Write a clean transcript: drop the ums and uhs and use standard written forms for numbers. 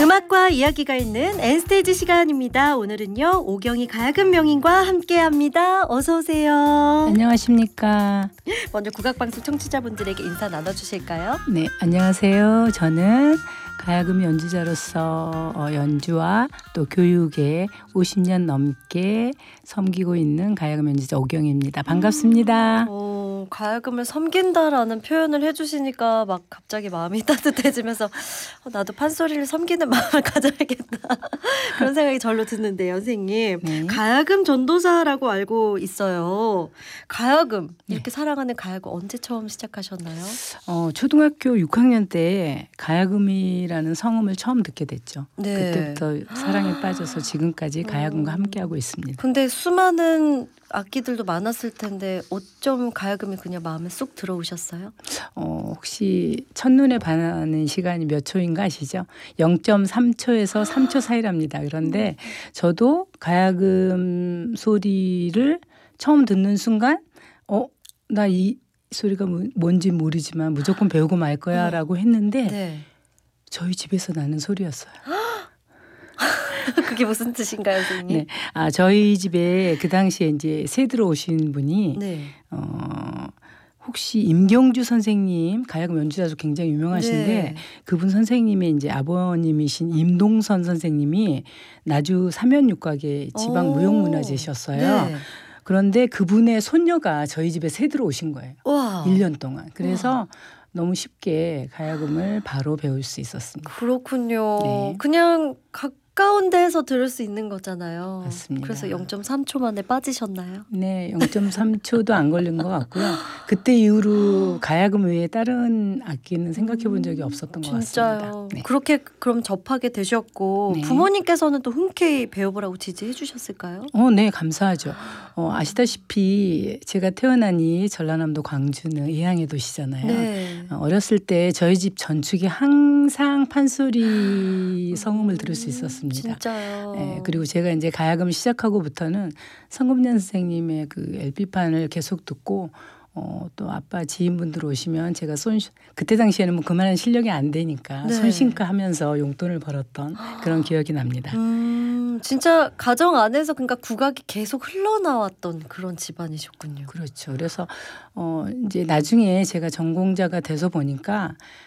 음악과 이야기가 있는 N스테이지 시간입니다. 오늘은요, 오경희 가야금 명인과 함께합니다. 어서 오세요. 안녕하십니까. 먼저 국악방송 청취자분들에게 인사 나눠주실까요? 네, 안녕하세요. 저는 가야금 연주자로서 연주와 또 교육에 50년 넘게 섬기고 있는 가야금 연주자 오경희입니다. 반갑습니다. 가야금을 섬긴다라는 표현을 해주시니까 막 갑자기 마음이 따뜻해지면서 나도 판소리를 섬기는 마음을 가져야겠다 그런 생각이 절로 드는데요, 선생님. 네. 가야금 전도사라고 알고 있어요. 가야금, 이렇게 사랑하는 가야금 언제 처음 시작하셨나요? 초등학교 6학년 때 가야금이라는 성음을 처음 듣게 됐죠. 네. 그때부터 사랑에 빠져서 지금까지 가야금과 함께하고 있습니다. 근데 수많은 악기들도 많았을 텐데 어쩜 가야금이 그냥 마음에 쏙 들어오셨어요? 혹시 첫눈에 반하는 시간이 몇 초인가 아시죠? 0.3초에서 3초 사이랍니다. 그런데 저도 가야금 소리를 처음 듣는 순간 나 이 소리가 뭔지 모르지만 무조건 배우고 말 거야 라고 했는데 네. 저희 집에서 나는 소리였어요. 그게 무슨 뜻인가요, 선생님? 네. 저희 집에 그 당시에 이제 새 들어오신 분이 네. 혹시 임경주 선생님 가야금 연주자도 굉장히 유명하신데 네. 그분 선생님의 이제 아버님이신 임동선 선생님이 나주 사면육각의 지방 무용문화재셨어요. 네. 그런데 그분의 손녀가 저희 집에 새 들어오신 거예요. 와. 1년 동안. 그래서 너무 쉽게 가야금을 바로 배울 수 있었습니다. 그렇군요. 네. 그냥 가까운 데에서 들을 수 있는 거잖아요. 맞습니다. 그래서 0.3초 만에 빠지셨나요? 네, 0.3초도 안 걸린 것 같고요. 그때 이후로 가야금 외에 다른 악기는 생각해 본 적이 없었던 것 같습니다. 진짜요. 네. 그렇게 그럼 접하게 되셨고 네. 부모님께서는 또 흔쾌히 배워보라고 지지해 주셨을까요? 네, 감사하죠. 아시다시피 제가 태어나니 전라남도 광주는 의향의 도시잖아요. 네. 어렸을 때 저희 집 전축에 항상 판소리 성음을 들을 수 있었습니다. 진짜요. 네, 그리고 제가 이제 가야금을 시작하고부터는 성금년 선생님의 그 LP판을 계속 듣고 또 아빠 지인분들 오시면 제가 그때 당시에는 뭐 그만한 실력이 안 되니까 네. 손신가 하면서 용돈을 벌었던 그런 기억이 납니다. 진짜 가정 안에서 그러니까 국악이 계속 흘러나왔던 그런 집안이셨군요. 그렇죠. 그래서 이제 나중에 제가 전공자가 돼서 보니까